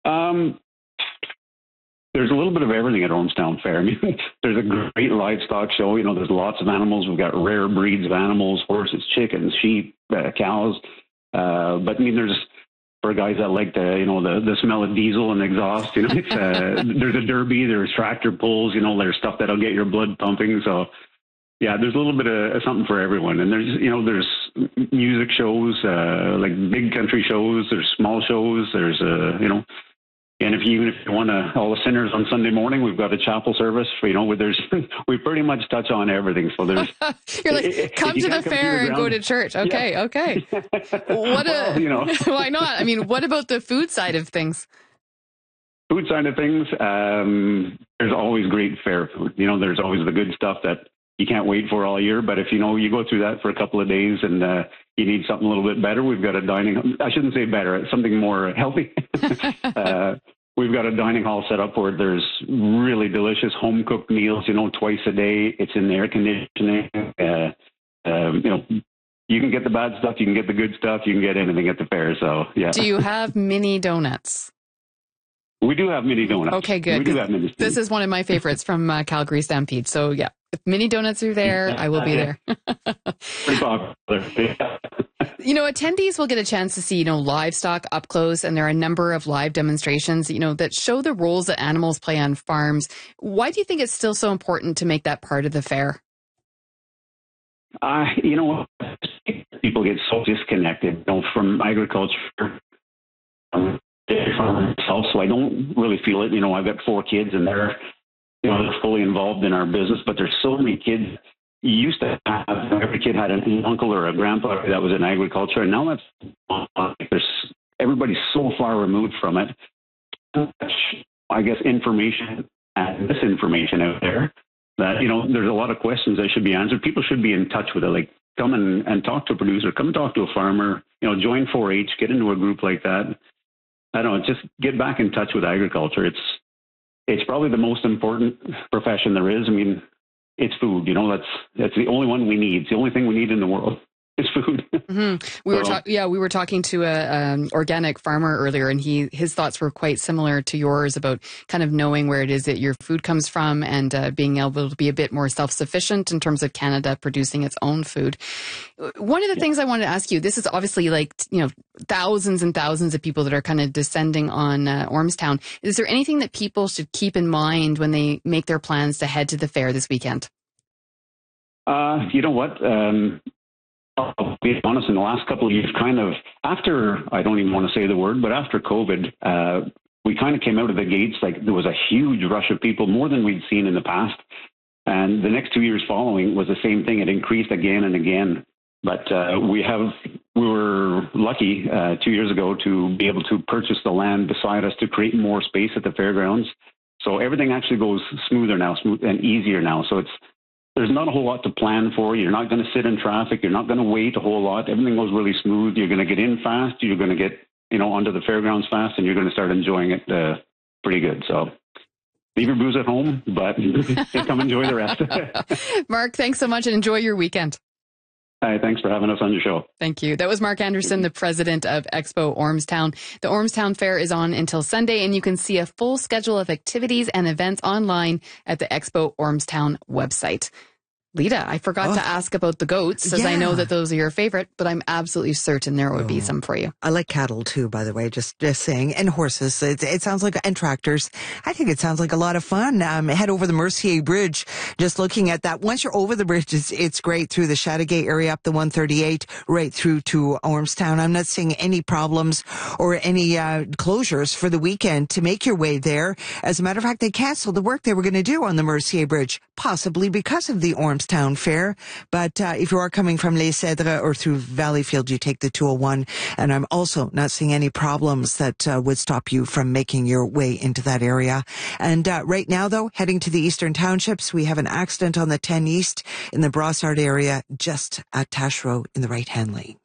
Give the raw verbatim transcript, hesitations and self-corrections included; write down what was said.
Um, there's a little bit of everything at Ormstown Fair. I mean, there's a great livestock show. You know, there's lots of animals. We've got rare breeds of animals, horses, chickens, sheep, uh, cows. Uh, but I mean, there's, for guys that like the, you know, the, the smell of diesel and exhaust, you know, it's, uh, there's a derby, there's tractor pulls, you know, there's stuff that'll get your blood pumping. So yeah, there's a little bit of something for everyone. And there's, you know, there's music shows, uh, like big country shows, there's small shows, there's, uh, you know, and if you, even if you want to, all the sinners on Sunday morning, we've got a chapel service. For, you know, where there's, we pretty much touch on everything. So there's, you're like, come to the fair and go to church. Okay, yeah. okay. What a, well, you know, why not? I mean, what about the food side of things? Food side of things, um, there's always great fair food. You know, there's always the good stuff that you can't wait for all year. But if you know you go through that for a couple of days and uh, you need something a little bit better, we've got a dining. I shouldn't say better, something more healthy. uh, we've got a dining hall set up where there's really delicious home cooked meals. You know, twice a day. It's in the air conditioning. Uh, um, you know, you can get the bad stuff, you can get the good stuff, you can get anything at the fair. So yeah. Do you have mini donuts? We do have mini donuts. Okay, good. We do have mini. This is one of my favorites from uh, Calgary Stampede. So yeah, if mini donuts are there, I will be there. Pretty popular. You know, attendees will get a chance to see, you know, livestock up close, and there are a number of live demonstrations, you know, that show the roles that animals play on farms. Why do you think it's still so important to make that part of the fair? Uh, you know, people get so disconnected, you know, from agriculture. Um, Myself, so I don't really feel it. You know, I've got four kids and they're, you know, they're fully involved in our business, but there's so many kids. You used to have, every kid had an uncle or a grandpa that was in agriculture, and now that's, there's, everybody's so far removed from it. I guess information and misinformation out there that, you know, there's a lot of questions that should be answered. People should be in touch with it. Like, come and, and talk to a producer, come and talk to a farmer, you know, join four H, get into a group like that. I don't know, just get back in touch with agriculture. It's it's probably the most important profession there is. I mean, it's food, you know, that's that's the only one we need. It's the only thing we need in the world. Is food. Mm-hmm. We so. were ta- yeah, we were talking to a um, organic farmer earlier, and he his thoughts were quite similar to yours about kind of knowing where it is that your food comes from and uh, being able to be a bit more self-sufficient in terms of Canada producing its own food. One of the yeah. things I wanted to ask you, this is obviously like, you know, thousands and thousands of people that are kind of descending on uh, Ormstown. Is there anything that people should keep in mind when they make their plans to head to the fair this weekend? Uh, you know what? Um, I'll be honest, in the last couple of years, kind of after, I don't even want to say the word, but after COVID, uh, we kind of came out of the gates like there was a huge rush of people, more than we'd seen in the past. And the next two years following was the same thing. It increased again and again. But uh, we have, we were lucky uh, two years ago to be able to purchase the land beside us to create more space at the fairgrounds. So everything actually goes smoother now, smooth and easier now. So it's, there's not a whole lot to plan for. You're not going to sit in traffic. You're not going to wait a whole lot. Everything goes really smooth. You're going to get in fast. You're going to get, you know, onto the fairgrounds fast, and you're going to start enjoying it uh, pretty good. So leave your booze at home, but come enjoy the rest. Mark, thanks so much and enjoy your weekend. Hi, thanks for having us on your show. Thank you. That was Mark Anderson, the president of Expo Ormstown. The Ormstown Fair is on until Sunday, and you can see a full schedule of activities and events online at the Expo Ormstown website. Lita, I forgot oh. to ask about the goats, as yeah. I know that those are your favorite, but I'm absolutely certain there would oh. be some for you. I like cattle too, by the way, just, just saying, and horses. It, it sounds like, and tractors. I think it sounds like a lot of fun. Um, head over the Mercier Bridge, just looking at that. Once you're over the bridge, it's, it's great through the Chateauguay area, up the one thirty-eight, right through to Ormstown. I'm not seeing any problems or any uh, closures for the weekend to make your way there. As a matter of fact, they canceled the work they were going to do on the Mercier Bridge, possibly because of the Ormstown Town Fair. But uh, if you are coming from Les Cèdres or through Valleyfield, you take the two oh one. And I'm also not seeing any problems that uh, would stop you from making your way into that area. And uh, right now, though, heading to the Eastern Townships, we have an accident on the ten East in the Brossard area, just at Taschereau in the right-hand lane.